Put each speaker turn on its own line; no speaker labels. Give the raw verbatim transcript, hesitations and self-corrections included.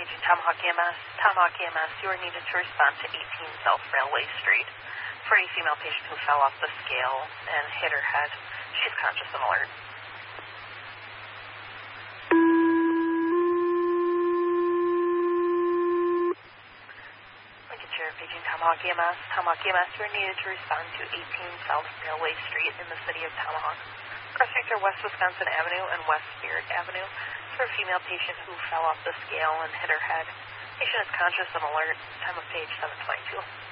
Paging Tomahawk E M S. Tomahawk E M S, you are needed to respond to eighteen South Railway Street for a female patient who fell off the scale and hit her head. She's conscious and alert. Lincoln Sheriff Paging Tomahawk E M S. Tomahawk E M S, you are needed to respond to eighteen South Railway Street in the city of Tomahawk. Cross streets are West Wisconsin Avenue and West Spirit Avenue for a female patient who fell off the scale and hit her head. Patient is conscious and alert. Time of page seven twenty-two.